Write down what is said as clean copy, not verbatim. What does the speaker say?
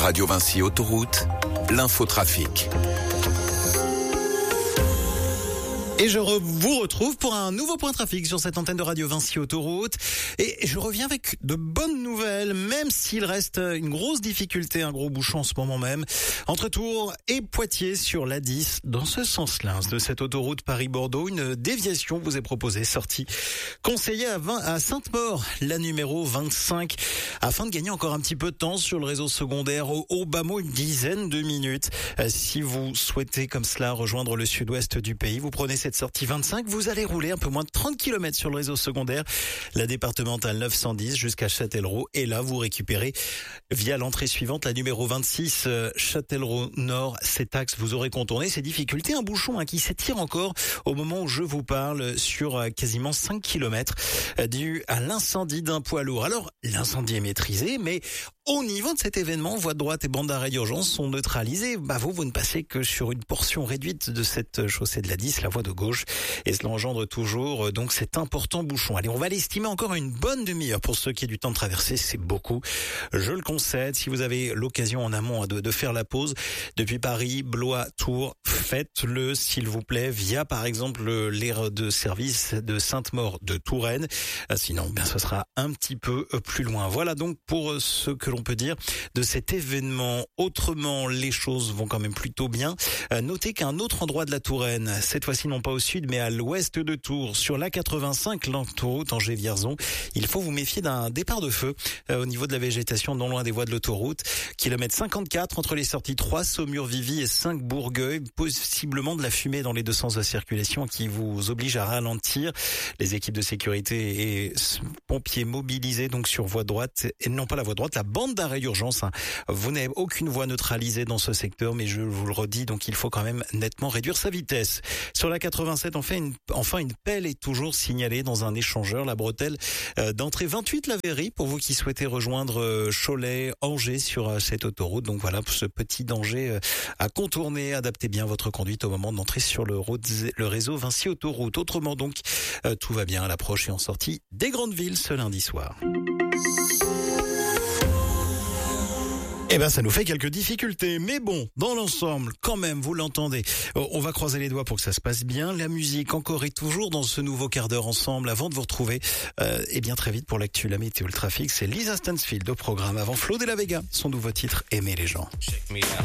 Radio Vinci Autoroute, l'infotrafic. Et je vous retrouve pour un nouveau point trafic sur cette antenne de Radio Vinci Autoroute. Et je reviens avec de bonnes nouvelles, même s'il reste une grosse difficulté, un gros bouchon en ce moment même, entre Tours et Poitiers sur l'A10. Dans ce sens-là, de cette autoroute Paris-Bordeaux, une déviation vous est proposée, sortie conseillée à Sainte-Maure, la numéro 25, afin de gagner encore un petit peu de temps sur le réseau secondaire, au bas mot une dizaine de minutes. Si vous souhaitez comme cela rejoindre le sud-ouest du pays, vous prenez cette sortie 25, vous allez rouler un peu moins de 30 km sur le réseau secondaire, la départementale 910 jusqu'à Châtellerault, et là vous récupérez via l'entrée suivante la numéro 26 Châtellerault Nord. Cet axe vous aurez contourné ces difficultés, un bouchon qui s'étire encore au moment où je vous parle sur quasiment 5 km dû à l'incendie d'un poids lourd. Alors l'incendie est maîtrisé, mais au niveau de cet événement, voie de droite et bande d'arrêt d'urgence sont neutralisées. Vous ne passez que sur une portion réduite de cette chaussée de la 10, la voie de gauche, et cela engendre toujours donc cet important bouchon. Allez, on va l'estimer encore une bonne demi-heure pour ceux qui aient du temps de traverser, c'est beaucoup. Je le concède, si vous avez l'occasion en amont de faire la pause depuis Paris, Blois, Tours, faites-le s'il vous plaît via par exemple l'aire de service de Sainte-Maure de Touraine. Sinon, ce sera un petit peu plus loin. Voilà donc pour ce que l'on peut dire de cet événement. Autrement, les choses vont quand même plutôt bien. Notez qu'un autre endroit de la Touraine, cette fois-ci non pas au sud mais à l'ouest de Tours, sur l'A85, l'autoroute Angers-Vierzon, il faut vous méfier d'un départ de feu au niveau de la végétation non loin des voies de l'autoroute. Kilomètre 54 entre les sorties 3 Saumur-Vivy et 5 Bourgueil, possiblement de la fumée dans les deux sens de circulation qui vous oblige à ralentir. Les équipes de sécurité et pompiers mobilisés donc sur voie droite, et non pas la voie droite, la bande d'arrêt d'urgence. Vous n'avez aucune voie neutralisée dans ce secteur, mais je vous le redis, donc il faut quand même nettement réduire sa vitesse. Sur la 87, enfin une pelle est toujours signalée dans un échangeur, la bretelle d'entrée 28 la Verrie, pour vous qui souhaitez rejoindre Cholet, Angers sur cette autoroute. Donc voilà, ce petit danger à contourner. Adaptez bien votre conduite au moment d'entrer sur le réseau Vinci Autoroute. Autrement donc, tout va bien à l'approche et en sortie des grandes villes ce lundi soir. Ça nous fait quelques difficultés, mais bon, dans l'ensemble, quand même, vous l'entendez. On va croiser les doigts pour que ça se passe bien. La musique, encore et toujours dans ce nouveau quart d'heure ensemble, avant de vous retrouver, et bien très vite pour l'actu, la météo, le trafic, c'est Lisa Stansfield au programme avant Flo de la Vega, son nouveau titre, Aimer les gens.